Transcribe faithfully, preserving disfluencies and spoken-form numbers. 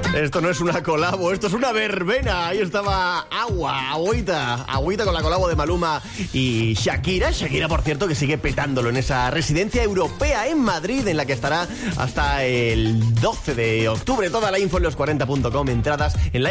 Esto no es una colabo, esto es una verbena. Ahí estaba Agua, Agüita, Agüita con la colabo de Maluma y Shakira. Shakira, por cierto, que sigue petándolo en esa residencia europea en Madrid, en la que estará hasta el doce de octubre. Toda la info en los cuarenta punto com, entradas en la